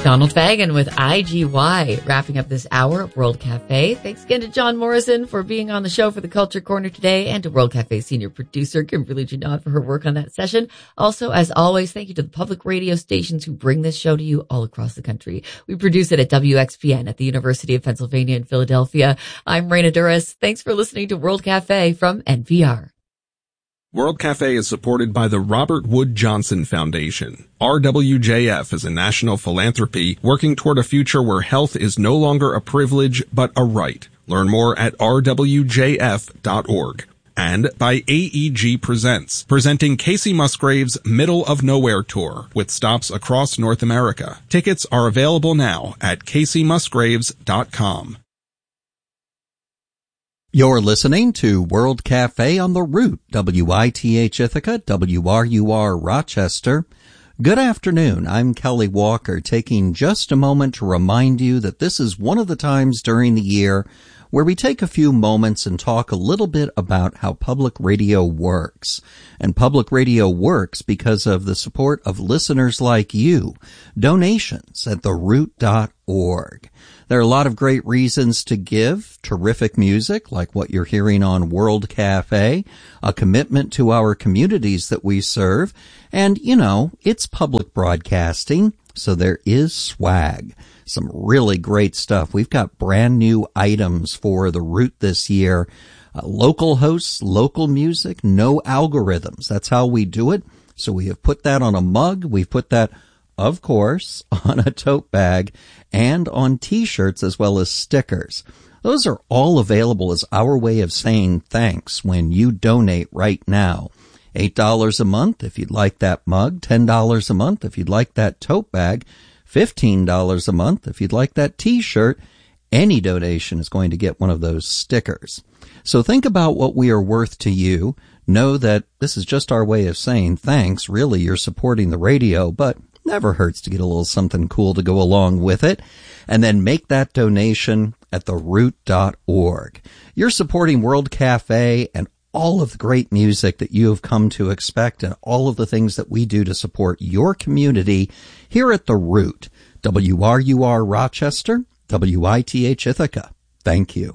Donald Fagan with IGY, wrapping up this hour of World Cafe. Thanks again to John Morrison for being on the show for the Culture Corner today, and to World Cafe senior producer Kimberly Junod for her work on that session. Also, as always, thank you to the public radio stations who bring this show to you all across the country. We produce it at WXPN at the University of Pennsylvania in Philadelphia. I'm Raina Duras. Thanks for listening to World Cafe from NPR. World Cafe is supported by the Robert Wood Johnson Foundation. RWJF is a national philanthropy working toward a future where health is no longer a privilege but a right. Learn more at rwjf.org. And by AEG Presents, presenting Casey Musgrave's Middle of Nowhere Tour with stops across North America. Tickets are available now at caseymusgraves.com. You're listening to World Cafe on the Root, WITH Ithaca, WRUR Rochester. Good afternoon. I'm Kelly Walker, taking just a moment to remind you that this is one of the times during the year where we take a few moments and talk a little bit about how public radio works. And public radio works because of the support of listeners like you. Donations at theroot.org. There are a lot of great reasons to give. Terrific music, like what you're hearing on World Cafe, a commitment to our communities that we serve, and, it's public broadcasting, so there is swag. Some really great stuff. We've got brand new items for the Root this year. Local hosts, local music, no algorithms. That's how we do it. So we have put that on a mug. We've put that, of course, on a tote bag and on T-shirts as well as stickers. Those are all available as our way of saying thanks when you donate right now. $8 a month if you'd like that mug, $10 a month if you'd like that tote bag, $15 a month if you'd like that T-shirt. Any donation is going to get one of those stickers. So think about what we are worth to you. Know that this is just our way of saying thanks. Really, you're supporting the radio, but never hurts to get a little something cool to go along with it. And then make that donation at theroot.org. You're supporting World Cafe and all of the great music that you have come to expect and all of the things that we do to support your community here at The Root. WRUR Rochester, WITH Ithaca. Thank you.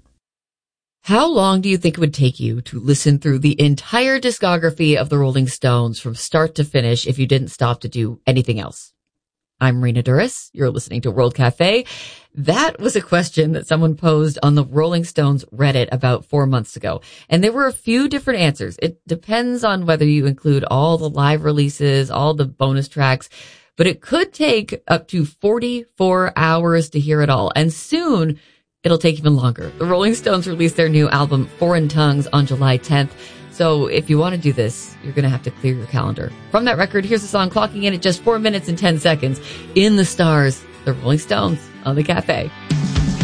How long do you think it would take you to listen through the entire discography of the Rolling Stones from start to finish if you didn't stop to do anything else? I'm Raina Duras. You're listening to World Cafe. That was a question that someone posed on the Rolling Stones Reddit about 4 months ago. And there were a few different answers. It depends on whether you include all the live releases, all the bonus tracks, but it could take up to 44 hours to hear it all. And soon it'll take even longer. The Rolling Stones released their new album, Foreign Tongues, on July 10th. So if you want to do this, you're going to have to clear your calendar. From that record, here's a song clocking in at just 4 minutes and 10 seconds. In the Stars, the Rolling Stones on the Cafe.